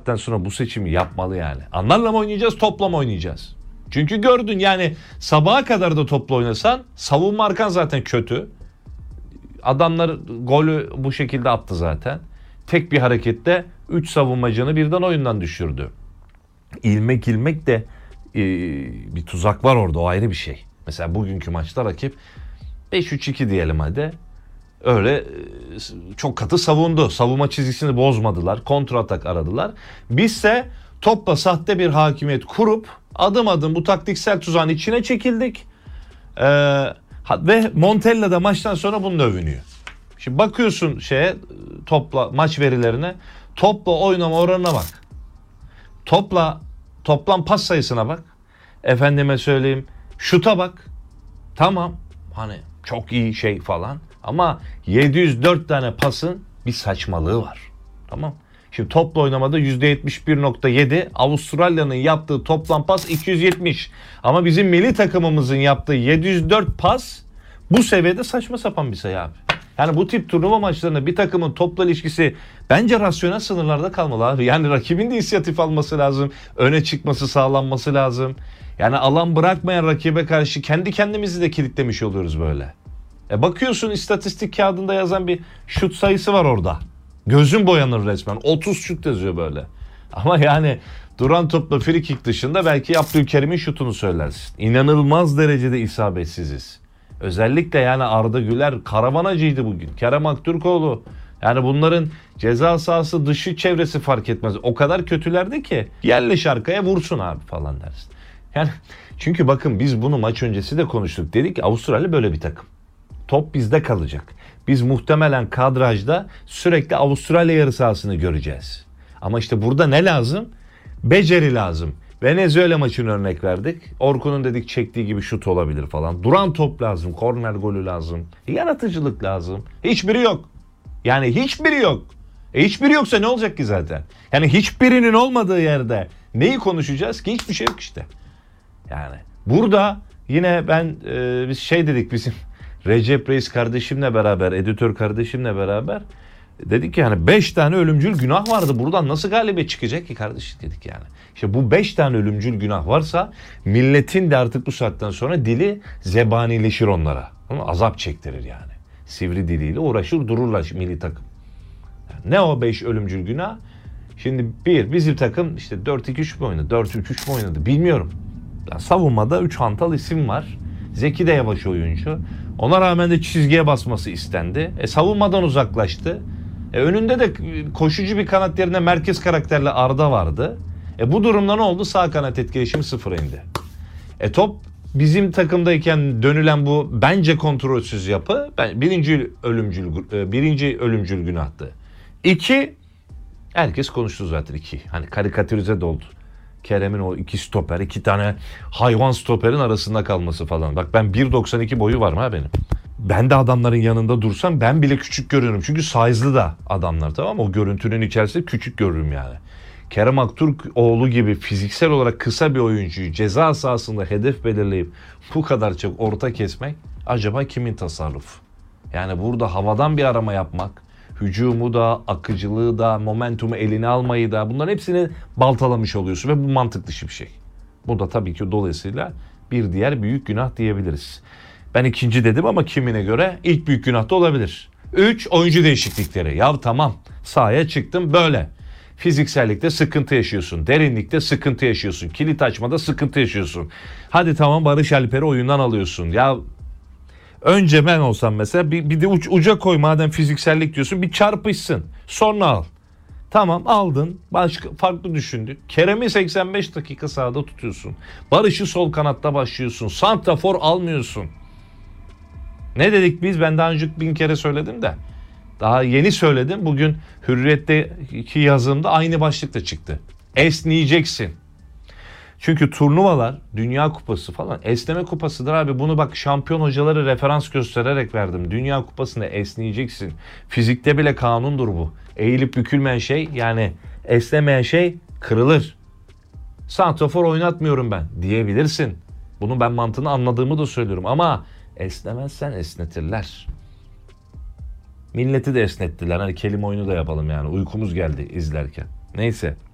saatten sonra bu seçimi yapmalı yani. Anlarla mı oynayacağız, topla mı oynayacağız? Çünkü gördün yani sabaha kadar da topla oynasan savunma arkan zaten kötü. Adamlar golü bu şekilde attı zaten. Tek bir harekette 3 savunmacını birden oyundan düşürdü. İlmek de bir tuzak var orada, o ayrı bir şey. Mesela bugünkü maçta rakip 5-3-2 diyelim hadi. Öyle çok katı savundu. Savunma çizgisini bozmadılar. Kontra atak aradılar. Bizse topla sahte bir hakimiyet kurup adım adım bu taktiksel tuzağın içine çekildik. Ve Montella da maçtan sonra bununla övünüyor. Şimdi bakıyorsun topla maç verilerine. Topla oynama oranına bak. Topla toplam pas sayısına bak. Efendime söyleyeyim, şuta bak. Tamam. Hani çok iyi şey falan. Ama 704 tane pasın bir saçmalığı var. Tamam. Şimdi topla oynamada %71.7, Avustralya'nın yaptığı toplam pas 270. Ama bizim milli takımımızın yaptığı 704 pas bu seviyede saçma sapan bir sayı abi. Yani bu tip turnuva maçlarında bir takımın topla ilişkisi bence rasyonel sınırlarda kalmalı abi. Yani rakibin de inisiyatif alması lazım. Öne çıkması sağlanması lazım. Yani alan bırakmayan rakibe karşı kendi kendimizi de kilitlemiş oluyoruz böyle. Bakıyorsun istatistik kağıdında yazan bir şut sayısı var orada. Gözün boyanır resmen. 30 şut yazıyor böyle. Ama yani duran topla free kick dışında belki Abdülkerim'in şutunu söylersin. İnanılmaz derecede isabetsiziz. Özellikle yani Arda Güler karavanacıydı bugün. Kerem Aktürkoğlu. Yani bunların ceza sahası dışı çevresi fark etmez. O kadar kötülerdi ki yerleş arkaya vursun abi falan dersin. Yani çünkü bakın biz bunu maç öncesi de konuştuk. Dedik ki Avustralya böyle bir takım. Top bizde kalacak. Biz muhtemelen kadrajda sürekli Avustralya yarı sahasını göreceğiz. Ama işte burada ne lazım? Beceri lazım. Venezuela maçını örnek verdik. Orkun'un dedik çektiği gibi şut olabilir falan. Duran top lazım. Korner golü lazım. Yaratıcılık lazım. Hiçbiri yok. Yani hiçbiri yok. Hiçbiri yoksa ne olacak ki zaten? Yani hiçbirinin olmadığı yerde neyi konuşacağız ki? Hiçbir şey yok işte. Yani burada yine biz dedik bizim Recep Reis kardeşimle beraber, editör kardeşimle beraber dedik ki yani 5 tane ölümcül günah vardı. Buradan nasıl galibiyet çıkacak ki kardeşim dedik yani. İşte bu 5 tane ölümcül günah varsa milletin de artık bu saatten sonra dili zebanileşir onlara. Azap çektirir yani. Sivri diliyle uğraşır dururlar milli takım. Yani ne o 5 ölümcül günah? Şimdi bizim takım işte 4-2-3 mü oynadı? 4-3-3 mü oynadı? Bilmiyorum. Yani savunmada 3 hantal isim var. Zeki de yavaş oyuncu. Ona rağmen de çizgiye basması istendi. Savunmadan uzaklaştı. Önünde de koşucu bir kanat yerine merkez karakterli Arda vardı. Bu durumda ne oldu? Sağ kanat etkileşimi sıfıra indi. Top bizim takımdayken dönülen bu bence kontrolsüz yapı birinci ölümcül günahtı. 2, herkes konuştu zaten 2. Hani karikatürize de oldu. Kerem'in o 2 stoper, 2 tane hayvan stoperin arasında kalması falan. Bak ben 1.92 boyu var mı ha benim? Ben de adamların yanında dursam ben bile küçük görüyorum. Çünkü size'lı da adamlar, tamam mı? O görüntünün içerisinde küçük görürüm yani. Kerem Aktürkoğlu gibi fiziksel olarak kısa bir oyuncuyu ceza sahasında hedef belirleyip bu kadar çok orta kesmek acaba kimin tasarrufu? Yani burada havadan bir arama yapmak, hücumu da, akıcılığı da, momentumu eline almayı da, bunların hepsini baltalamış oluyorsun ve bu mantık dışı bir şey. Bu da tabii ki dolayısıyla bir diğer büyük günah diyebiliriz. Ben ikinci dedim ama kimine göre ilk büyük günah da olabilir. 3, oyuncu değişiklikleri. Ya tamam, sahaya çıktım böyle. Fiziksellikte sıkıntı yaşıyorsun. Derinlikte sıkıntı yaşıyorsun. Kilit açmada sıkıntı yaşıyorsun. Hadi tamam, Barış Alper'i oyundan alıyorsun. Ya önce ben olsam mesela bir de uca koy, madem fiziksellik diyorsun, bir çarpışsın. Sonra al. Tamam, aldın. Farklı düşündük. Kerem'i 85 dakika sahada tutuyorsun. Barış'ı sol kanatta başlıyorsun. Santrafor almıyorsun. Ne dedik biz? Ben daha önce 1000 kere söyledim de. Daha yeni söyledim. Bugün Hürriyet'teki yazımda aynı başlıkta çıktı. Esneyeceksin. Çünkü turnuvalar, Dünya Kupası falan esneme kupasıdır abi. Bunu bak şampiyon hocaları referans göstererek verdim. Dünya Kupası'nda esneyeceksin. Fizikte bile kanundur bu. Eğilip bükülmeyen şey, yani esnemeyen şey kırılır. Santrafor oynatmıyorum ben diyebilirsin. Bunun ben mantığını anladığımı da söylüyorum ama esnemezsen esnetirler. Milleti de esnettiler. Hani kelime oyunu da yapalım yani. Uykumuz geldi izlerken. Neyse.